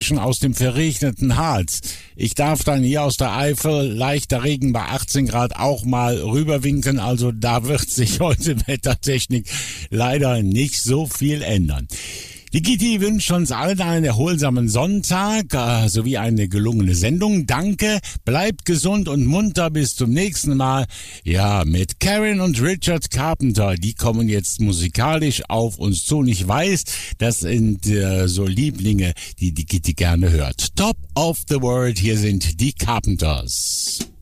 Connection aus dem verregneten Harz. Ich darf dann hier aus der Eifel, leichter Regen bei 18 Grad, auch mal rüberwinken. Also da wird sich heute Wettertechnik leider nicht so viel ändern. Die Gitti wünscht uns allen einen erholsamen Sonntag sowie eine gelungene Sendung. Danke, bleibt gesund und munter, bis zum nächsten Mal. Ja, mit Karen und Richard Carpenter, die kommen jetzt musikalisch auf uns zu. Und ich weiß, das sind so Lieblinge, die Gitti gerne hört. Top of the World, hier sind die Carpenters.